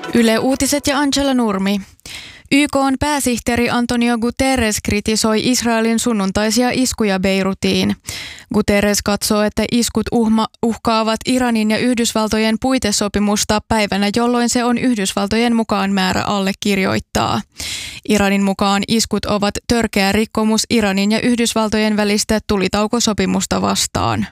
Yle Uutiset ja Angela Nurmi. YK:n pääsihteeri Antonio Guterres kritisoi Israelin sunnuntaisia iskuja Beirutiin. Guterres katsoo, että iskut uhkaavat Iranin ja Yhdysvaltojen puitesopimusta päivänä, jolloin se on Yhdysvaltojen mukaan määrä allekirjoittaa. Iranin mukaan iskut ovat törkeä rikkomus Iranin ja Yhdysvaltojen välistä tulitaukosopimusta vastaan.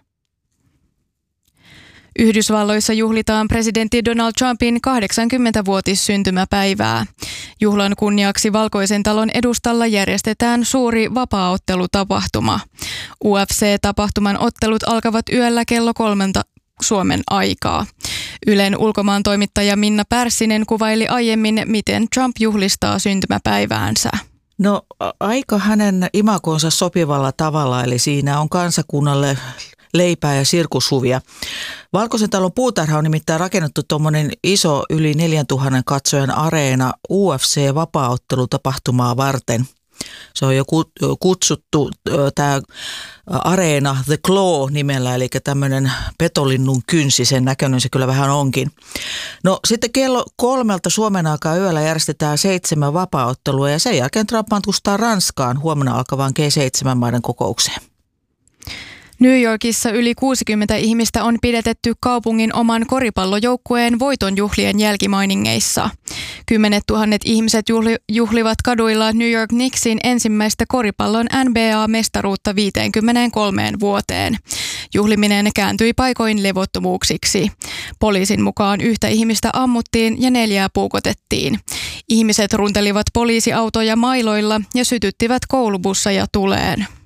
Yhdysvalloissa juhlitaan presidentti Donald Trumpin 80-vuotissyntymäpäivää. Juhlan kunniaksi Valkoisen talon edustalla järjestetään suuri vapaaottelutapahtuma. UFC-tapahtuman ottelut alkavat yöllä kello 3 Suomen aikaa. Ylen ulkomaantoimittaja Minna Pärssinen kuvaili aiemmin, miten Trump juhlistaa syntymäpäiväänsä. No aika hänen imagonsa sopivalla tavalla, eli siinä on kansakunnalle leipää ja sirkushuvia. Valkoisen talon puutarha on nimittäin rakennettu tuommoinen iso yli 4000 katsojan areena UFC-vapaaottelutapahtumaa varten. Se on jo kutsuttu tämä areena The Claw nimellä, eli tämmöinen petolinnun kynsi, sen näköinen se kyllä vähän onkin. No sitten kello 3 Suomen aikaa yöllä järjestetään 7 vapaaottelua ja sen jälkeen Trump matkustaa Ranskaan huomenna alkavaan G7-maiden kokoukseen. New Yorkissa yli 60 ihmistä on pidätetty kaupungin oman koripallojoukkueen voitonjuhlien jälkimainingeissa. 10 000 ihmiset juhlivat kaduilla New York Knicksin ensimmäistä koripallon NBA-mestaruutta 53 vuoteen. Juhliminen kääntyi paikoin levottomuuksiksi. Poliisin mukaan 1 ihmistä ammuttiin ja 4 puukotettiin. Ihmiset runtelivat poliisiautoja mailoilla ja sytyttivät koulubusseja tuleen.